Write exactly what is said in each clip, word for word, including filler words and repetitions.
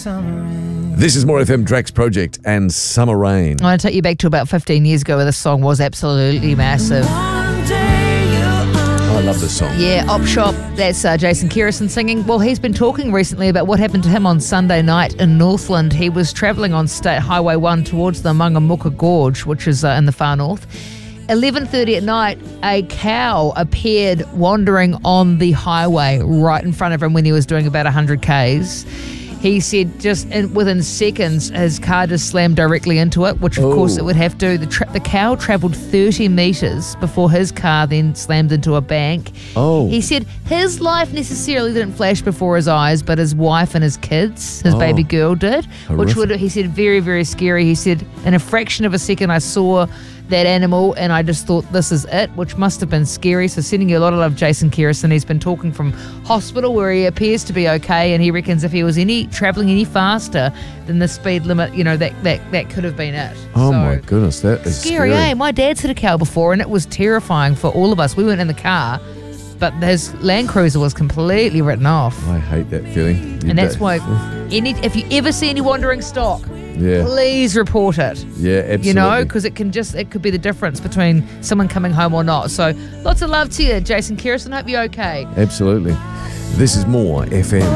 This is More F M, Drax Project and Summer Rain. I want to take you back to about fifteen years ago where this song was absolutely massive. I love this song. Yeah, Op Shop, that's uh, Jason Kerrison singing. Well, he's been talking recently about what happened to him on Sunday night in Northland. He was travelling on State Highway one towards the Mangamuka Gorge, which is uh, in the far north. eleven thirty at night, a cow appeared wandering on the highway right in front of him when he was doing about one hundred kays. He said just in, within seconds, his car just slammed directly into it, which of oh. course it would have to. The, tra- the cow travelled thirty metres before his car then slammed into a bank. Oh. He said his life necessarily didn't flash before his eyes, but his wife and his kids, his oh. baby girl did, Horrific. which would, he said, very, very scary. He said, in a fraction of a second, I saw that animal and I just thought, this is it, which must have been scary. So sending you a lot of love, Jason Kerrison. He's been talking from hospital where he appears to be okay, and he reckons if he was any travelling any faster than the speed limit, you know, that that, that could have been it. Oh so, my goodness, that is scary, scary. eh? My dad's hit a cow before and it was terrifying for all of us. We weren't in the car, but his Land Cruiser was completely written off. I hate that feeling. You and that's don't- why any if you ever see any wandering stock, Yeah. please report it. Yeah, absolutely. You know, because it can just, it could be the difference between someone coming home or not. So lots of love to you, Jason Kerrison. Hope you're okay. Absolutely. This is More F M.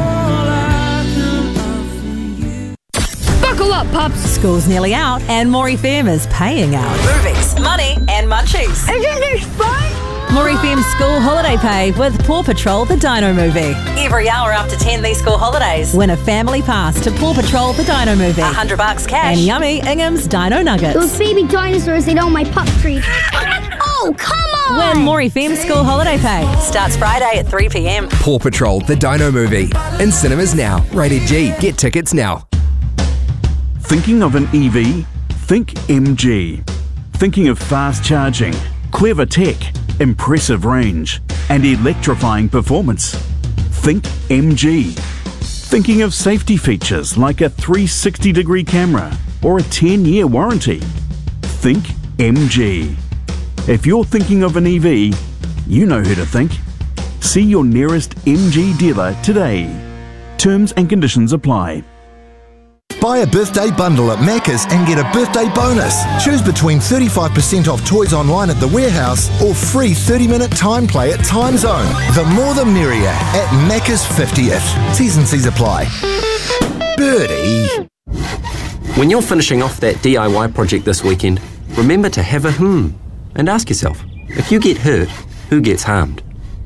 Buckle up, pups. School's nearly out and More F M is paying out. Movies, money, and munchies. Isn't this fun? More F M School Holiday Pay with Paw Patrol the Dino Movie. Every hour after ten these school holidays. Win a family pass to Paw Patrol the Dino Movie. A hundred bucks cash. And yummy Ingham's Dino Nuggets. Those baby dinosaurs ate all my pup treats. Oh, come on! Win More F M School Holiday Pay. Starts Friday at three p.m. Paw Patrol the Dino Movie. In cinemas now. Rated G. Get tickets now. Thinking of an E V? Think M G. Thinking of fast charging, clever tech, impressive range, and electrifying performance? Think M G. Thinking of safety features like a three hundred sixty degree camera or a ten year warranty? Think M G. If you're thinking of an E V, you know who to think. See your nearest M G dealer today. Terms and conditions apply. Buy a birthday bundle at Macca's and get a birthday bonus. Choose between thirty-five percent off toys online at the warehouse or free thirty minute time play at Time Zone. The more the merrier at Macca's fiftieth. T's and C's apply. Birdie. When you're finishing off that D I Y project this weekend, remember to have a hmm and ask yourself, if you get hurt, who gets harmed?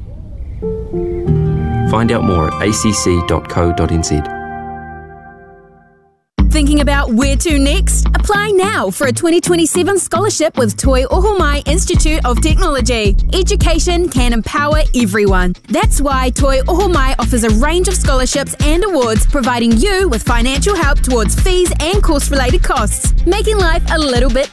Find out more at a c c dot co dot n z. Thinking about where to next? Apply now for a twenty twenty-seven scholarship with Toi Ohomai Institute of Technology. Education can empower everyone. That's why Toi Ohomai offers a range of scholarships and awards, providing you with financial help towards fees and course-related costs, making life a little bit